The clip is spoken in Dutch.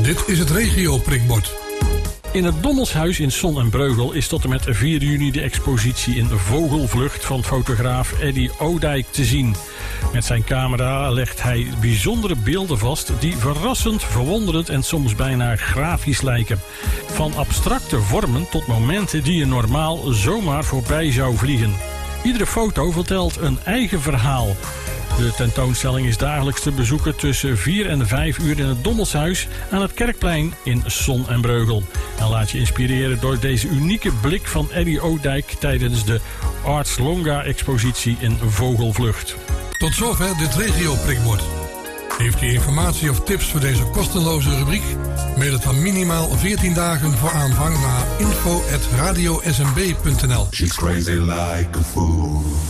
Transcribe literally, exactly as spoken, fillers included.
Dit is het regio-prikbord. In het Dommelshuis in Son en Breugel is tot en met vier juni de expositie in Vogelvlucht van fotograaf Eddy Odijk te zien. Met zijn camera legt hij bijzondere beelden vast die verrassend, verwonderend en soms bijna grafisch lijken. Van abstracte vormen tot momenten die je normaal zomaar voorbij zou vliegen. Iedere foto vertelt een eigen verhaal. De tentoonstelling is dagelijks te bezoeken tussen vier en vijf uur in het Dommelshuis aan het Kerkplein in Son en Breugel. En laat je inspireren door deze unieke blik van Eddy Odijk tijdens de Arts Longa-expositie in Vogelvlucht. Tot zover dit regio-prikbord. Heeft u informatie of tips voor deze kostenloze rubriek? Mail het dan minimaal veertien dagen voor aanvang naar info at radio s m b punt n l. She's crazy like a fool.